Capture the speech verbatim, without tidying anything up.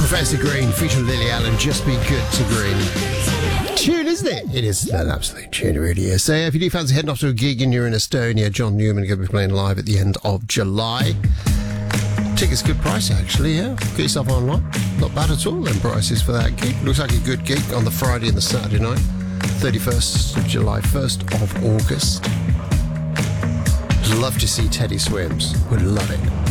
Professor Green featuring Lily Allen, Just Be Good to Green. Tune, isn't it? It is an absolute tune, it really is. So if you do fancy heading off to a gig and you're in Estonia, John Newman is going to be playing live at the end of July. Tickets good price, actually, yeah. Get yourself online. Not bad at all, then, prices for that gig. Looks like a good gig on the Friday and the Saturday night. thirty-first of July, first of August. Love to see Teddy Swims. Would love it.